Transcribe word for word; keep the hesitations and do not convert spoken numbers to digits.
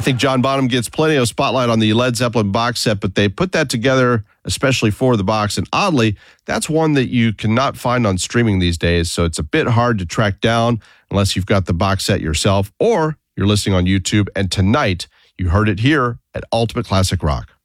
think John Bonham gets plenty of spotlight on the Led Zeppelin box set, but they put that together especially for the box. And oddly, that's one that you cannot find on streaming these days. So it's a bit hard to track down unless you've got the box set yourself or you're listening on YouTube. And tonight, you heard it here at Ultimate Classic Rock.